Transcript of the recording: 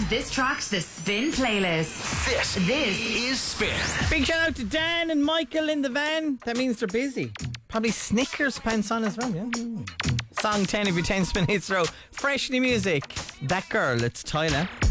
this track to the Spin playlist. This is Spin. Big shout out to Dan and Michael in the van. That means they're busy. Probably Snickers pants on as well, yeah. Song 10 of your 10 Spin Hits Row. Fresh new music. That Girl, it's Tyler.